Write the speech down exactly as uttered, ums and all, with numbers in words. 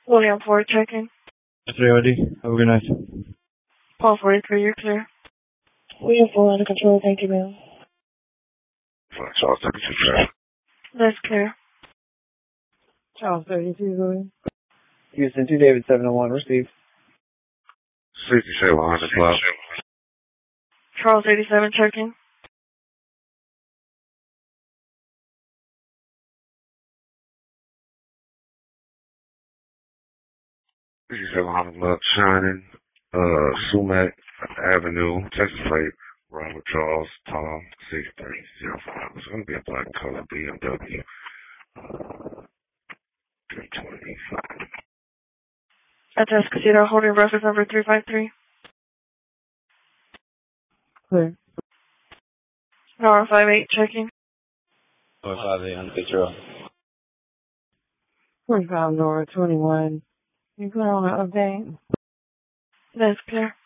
William Ford checking. three O D. Have a good night. Paul forty-three, you're clear. William Ford under control, thank you, ma'am. Charles thirty-two, traffic. That's clear. Charles thirty-two, go ahead. Houston, two David seven oh one, receive. sixty-seven hundred club. Charles eighty-seven checking. sixty-seven hundred club, Shining, uh, Sumac Avenue, Texas Freight, Robert Charles, Tom, six thirty oh five. It's going to be a black color B M W. Uh, three twenty-five. At the Casino holding reference number three five three. Clear. Nora five eight checking. Four five eight on control. forty-five Nora twenty-one. You clear on the update? That's clear.